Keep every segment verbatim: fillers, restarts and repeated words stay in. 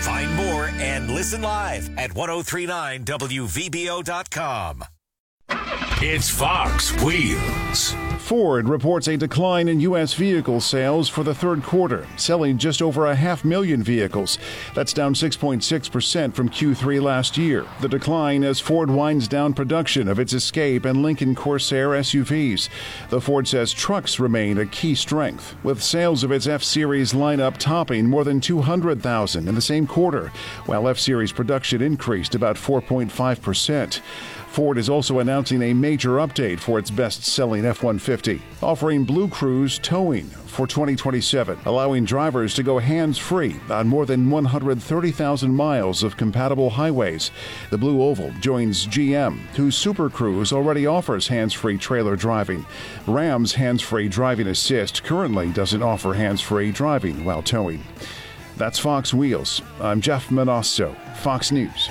Find more and listen live at ten thirty-nine W V B O dot com. It's Fox Wheels. Ford reports a decline in U S vehicle sales for the third quarter, selling just over a half million vehicles. That's down six point six percent from Q three last year. The decline as Ford winds down production of its Escape and Lincoln Corsair S U Vs. The Ford says trucks remain a key strength, with sales of its F-Series lineup topping more than two hundred thousand in the same quarter, while F-Series production increased about four point five percent. Ford is also announcing a major update for its best-selling F one fifty, offering Blue Cruise towing for twenty twenty-seven, allowing drivers to go hands-free on more than one hundred thirty thousand miles of compatible highways. The Blue Oval joins G M, whose Super Cruise already offers hands-free trailer driving. Ram's hands-free driving assist currently doesn't offer hands-free driving while towing. That's Fox Wheels. I'm Jeff Manasso, Fox News.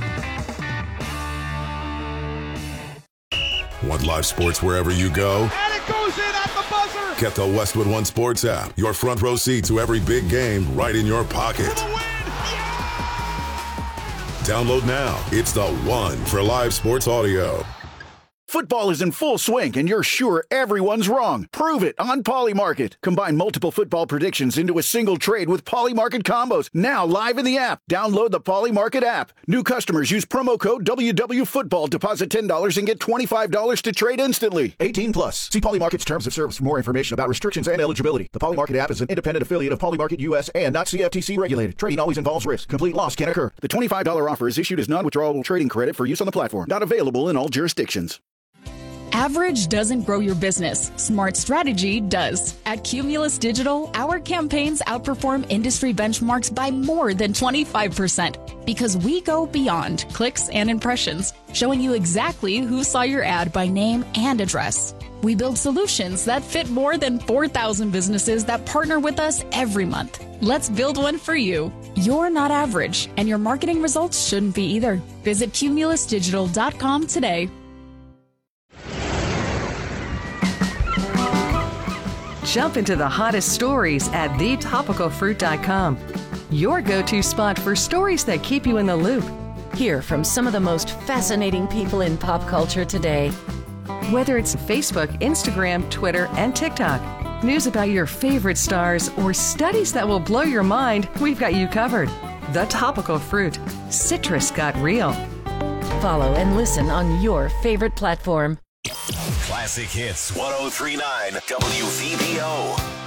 Want live sports wherever you go? And it goes in at the buzzer! Get the Westwood One Sports app. Your front row seat to every big game right in your pocket. For the win! Yeah! Download now. It's the one for live sports audio. Football is in full swing, and you're sure everyone's wrong. Prove it on Polymarket. Combine multiple football predictions into a single trade with Polymarket combos. Now live in the app. Download the Polymarket app. New customers use promo code W W Football. Deposit ten dollars and get twenty-five dollars to trade instantly. eighteen plus. See Polymarket's terms of service for more information about restrictions and eligibility. The Polymarket app is an independent affiliate of Polymarket U S and not C F T C regulated. Trading always involves risk. Complete loss can occur. The twenty-five dollars offer is issued as non-withdrawable trading credit for use on the platform. Not available in all jurisdictions. Average doesn't grow your business. Smart strategy does. At Cumulus Digital, our campaigns outperform industry benchmarks by more than twenty-five percent because we go beyond clicks and impressions, showing you exactly who saw your ad by name and address. We build solutions that fit more than four thousand businesses that partner with us every month. Let's build one for you. You're not average, and your marketing results shouldn't be either. Visit cumulus digital dot com today. Jump into the hottest stories at the topical fruit dot com. Your go-to spot for stories that keep you in the loop. Hear from some of the most fascinating people in pop culture today. Whether it's Facebook, Instagram, Twitter, and TikTok, news about your favorite stars, or studies that will blow your mind, we've got you covered. The Topical Fruit. Citrus got real. Follow and listen on your favorite platform. Classic Hits ten thirty-nine W V B O.